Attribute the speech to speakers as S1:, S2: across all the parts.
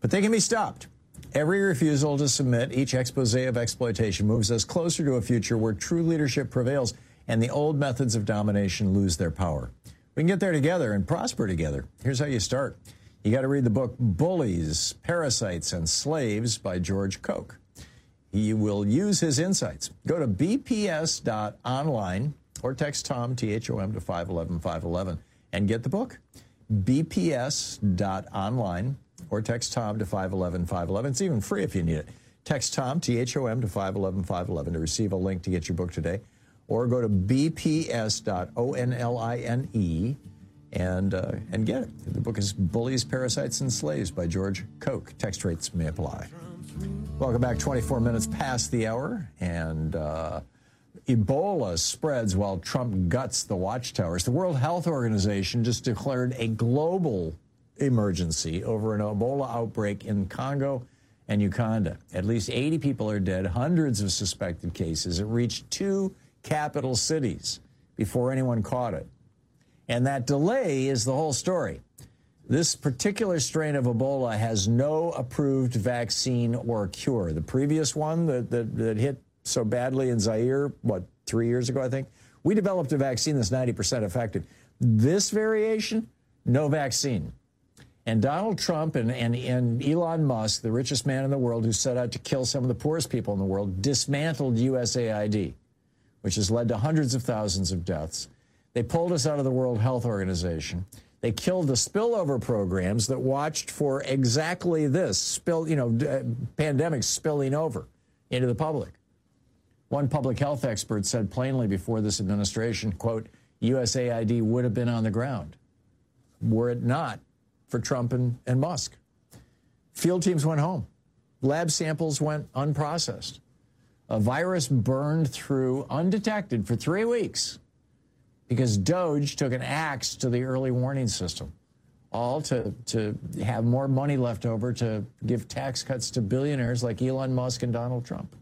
S1: But they can be stopped. Every refusal to submit, each expose of exploitation moves us closer to a future where true leadership prevails and the old methods of domination lose their power. We can get there together and prosper together. Here's how you start. You got to read the book Bullies, Parasites, and Slaves by George Koch. He will use his insights. Go to bps.online or text Tom, T-H-O-M, to 511-511 and get the book. bps.online or text Tom to 511-511. It's even free if you need it. Text Tom, T-H-O-M, to 511-511 to receive a link to get your book today. Or go to bps.online and get it. The book is Bullies, Parasites, and Slaves by George Koch. Text rates may apply. Welcome back. 24 minutes past the hour, and Ebola spreads while Trump guts the watchtowers. The World Health Organization just declared a global emergency over an Ebola outbreak in Congo and Uganda. At least 80 people are dead, hundreds of suspected cases. It reached 2 capital cities before anyone caught it. And that delay is the whole story. This particular strain of Ebola has no approved vaccine or cure. The previous one that hit so badly in Zaire, 3 years ago, I think, we developed a vaccine that's 90% effective. This variation, no vaccine. And Donald Trump and Elon Musk, the richest man in the world who set out to kill some of the poorest people in the world, dismantled USAID, which has led to hundreds of thousands of deaths. They pulled us out of the World Health Organization. They killed the spillover programs that watched for exactly this, pandemics spilling over into the public. One public health expert said plainly before this administration, quote, USAID would have been on the ground were it not for Trump and Musk. Field teams went home. Lab samples went unprocessed. A virus burned through undetected for 3 weeks because DOGE took an axe to the early warning system, all to have more money left over to give tax cuts to billionaires like Elon Musk and Donald Trump.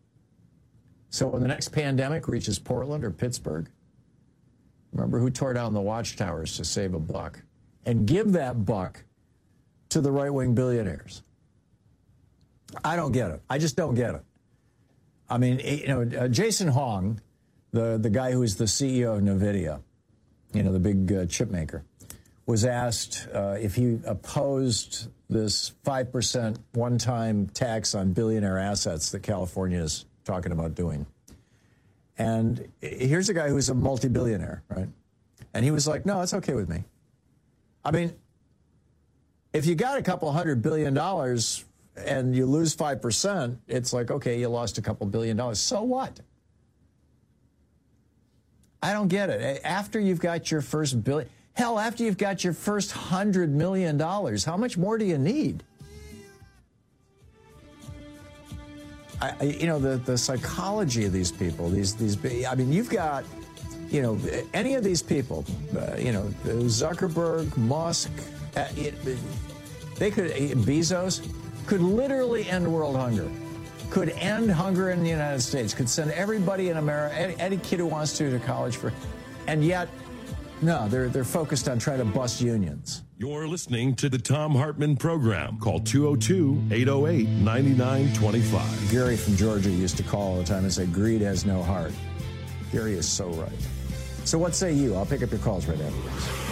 S1: So when the next pandemic reaches Portland or Pittsburgh, remember who tore down the watchtowers to save a buck, and give that buck to the right-wing billionaires. I don't get it. I just don't get it. I mean, Jason Hong, the guy who is the CEO of NVIDIA, the big chip maker, was asked if he opposed this 5% one-time tax on billionaire assets that California is talking about doing. And here's a guy who's a multi-billionaire, right? And he was like, no, it's okay with me. I mean, if you got a couple $100 billion and you lose 5%, it's like, okay, you lost a couple $1 billion. So what? I don't get it. After you've got your first billion, hell, after you've got your first $100 million, how much more do you need? The psychology of these people, I mean, you've got, any of these people, Zuckerberg, Musk, Bezos, could literally end world hunger, could end hunger in the United States, could send everybody in America, any kid who wants to college and yet, no, they're focused on trying to bust unions.
S2: You're listening to the Thom Hartmann Program. Call 202-808-9925.
S1: Gary from Georgia used to call all the time and say, greed has no heart. Gary is so right. So what say you? I'll pick up your calls right after this.